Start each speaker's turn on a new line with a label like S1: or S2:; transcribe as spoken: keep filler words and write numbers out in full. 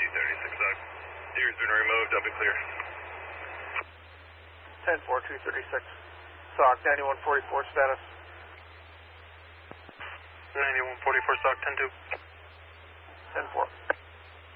S1: thirty-six, Doug. Deer's been removed, up and clear.
S2: ten four, two thirty-six. S O C ninety-one forty-four status.
S1: ninety-one forty-four, S O C ten two.
S2: ten four.